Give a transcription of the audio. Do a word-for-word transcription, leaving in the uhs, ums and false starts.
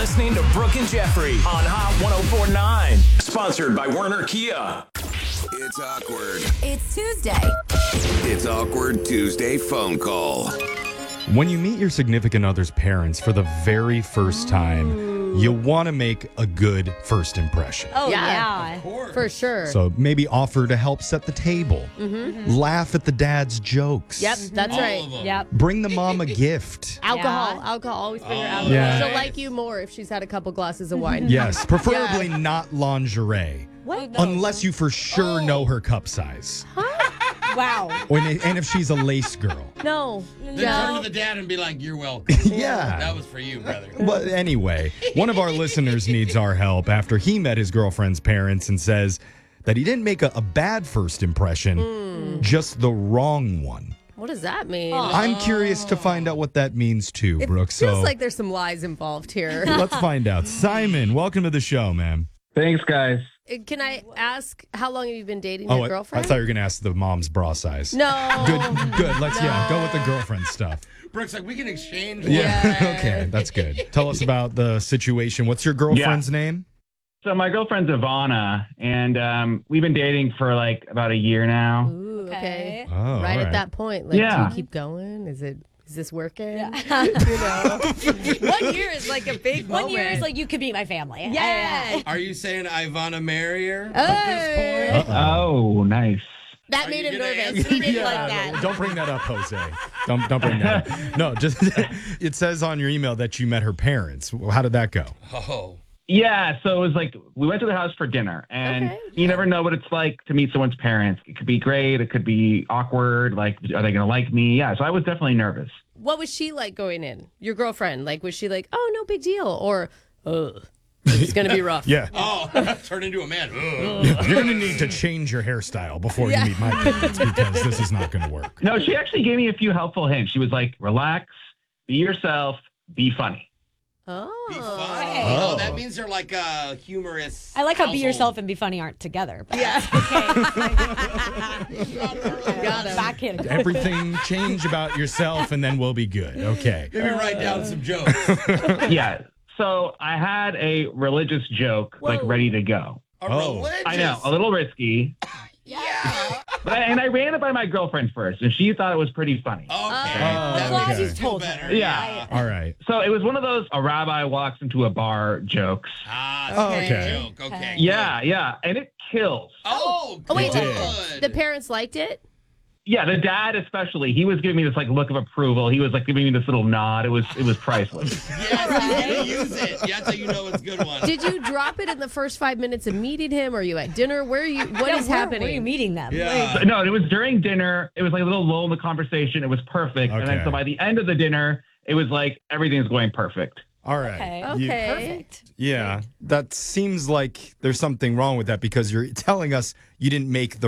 listening to Brooke and Jeffrey on Hot one oh four point nine. Sponsored by Werner Kia. It's awkward. It's Tuesday. It's Awkward Tuesday phone call. When you meet your significant other's parents for the very first time, you want to make a good first impression. Oh, Yeah. yeah. For sure. So maybe offer to help set the table. Mm-hmm. Laugh at the dad's jokes. Yep, that's All right. of them. Yep. Bring the mom a gift. Alcohol. Yeah. Alcohol. Always bring her Oh, alcohol. Yeah. She'll like you more if she's had a couple glasses of wine. Yes, preferably not lingerie. What? Unless you for sure know her cup size. Wow. Or, and if she's a lace girl. No. Then Yeah. turn to the dad and be like, you're welcome. Yeah. That was for you, brother. But anyway, one of our listeners needs our help after he met his girlfriend's parents and says that he didn't make a, a bad first impression, just the wrong one. What does that mean? I'm curious to find out what that means too, It Brooke. feels So like there's some lies involved here. let's find out. Simon, welcome to the show, man. Thanks, guys. Uh, Can I ask how long have you been dating Oh, your I, I girlfriend? thought you were going to ask the mom's bra size. No. Good, good. Let's, yeah, go with the girlfriend stuff. Brooke's like, we can exchange. Yeah. Yeah. Okay, that's good. Tell us about the situation. What's your girlfriend's name? So my girlfriend's Ivana, and um, we've been dating for like about a year now. Ooh, okay. Oh, right all at right. that point. Like, do Yeah. you keep going? Is it is this working? Yeah. you know. One year is like a big One moment. year is like you could be my family. Yeah. Are you saying Ivana marry her? Hey. At this point? Oh, nice. That Are made you him gonna nervous. answer He didn't me? like Yeah, that. Don't bring that up, Jose. Don't don't bring that up. No, just it says on your email that you met her parents. How did that go? Oh. Yeah, so it was like we went to the house for dinner, and Okay. you never know what it's like to meet someone's parents. It could be great, it could be awkward. Like, are they going to like me? Yeah, so I was definitely nervous. What was she like going in? Your girlfriend? Like, was she like, oh, no big deal? Or, ugh, it's going to be rough. Yeah. Oh, turn into a man. Ugh. You're going to need to change your hairstyle before Yeah. you meet my parents because this is not going to work. No, she actually gave me a few helpful hints. She was like, relax, be yourself, be funny. Oh. Be funny. Oh. Oh, that means they're like a humorous. I like how be household. yourself and be funny aren't together. But Yeah. okay. Got him. Back in. Everything change about yourself and then we'll be good. Okay. Maybe write down some jokes. Yeah, so I had a religious joke like Whoa. ready to go. A Oh. religious. I know, a little risky. Yeah. But I, and I ran it by my girlfriend first, and she thought it was pretty funny. Okay. Oh, that okay. makes it She's feel told better. her. Yeah. All right. So it was one of those a rabbi walks into a bar jokes. Ah, Oh, okay. okay. Joke. Okay. Yeah, yeah, and it kills. Oh, Oh, wait. good. The parents liked it? Yeah, the dad especially, he was giving me this like look of approval. He was like giving me this little nod. It was it was priceless. Yes, he's gonna use it. Yeah, that's how you know it's a good one. Did you drop it in the first five minutes of meeting him? Are you at dinner? Where are you? What Yeah, is where, happening? Where are you meeting them? Yeah. But no, it was during dinner. It was like a little lull in the conversation. It was perfect. And then Okay. so by the end of the dinner, it was like everything's going perfect. All right. Okay. You- Okay. Perfect. yeah. That seems like there's something wrong with that because you're telling us you didn't make the